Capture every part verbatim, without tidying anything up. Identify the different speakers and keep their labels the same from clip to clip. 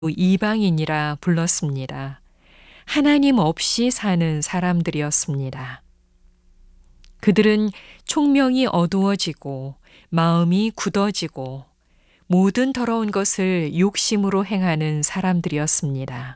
Speaker 1: 이방인이라 불렀습니다. 하나님 없이 사는 사람들이었습니다. 그들은 총명이 어두워지고 마음이 굳어지고 모든 더러운 것을 욕심으로 행하는 사람들이었습니다.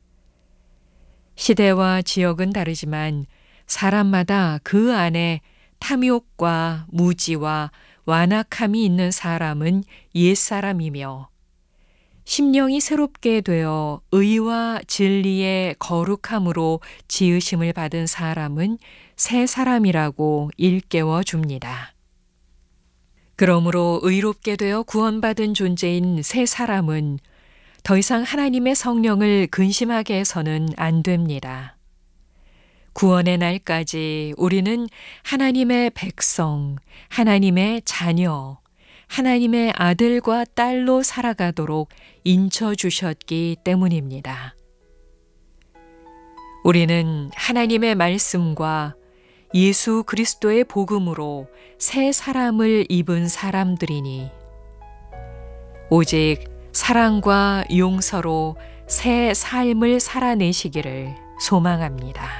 Speaker 1: 시대와 지역은 다르지만 사람마다 그 안에 탐욕과 무지와 완악함이 있는 사람은 옛사람이며 심령이 새롭게 되어 의와 진리의 거룩함으로 지으심을 받은 사람은 새 사람이라고 일깨워 줍니다. 그러므로 의롭게 되어 구원받은 존재인 새 사람은 더 이상 하나님의 성령을 근심하게 해서는 안 됩니다. 구원의 날까지 우리는 하나님의 백성, 하나님의 자녀, 하나님의 아들과 딸로 살아가도록 인쳐주셨기 때문입니다. 우리는 하나님의 말씀과 예수 그리스도의 복음으로 새 사람을 입은 사람들이니 오직 사랑과 용서로 새 삶을 살아내시기를 소망합니다.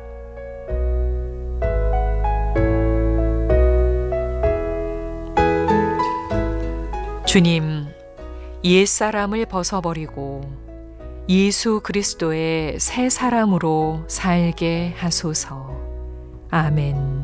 Speaker 1: 주님, 옛사람을 벗어버리고 예수 그리스도의 새 사람으로 살게 하소서. 아멘.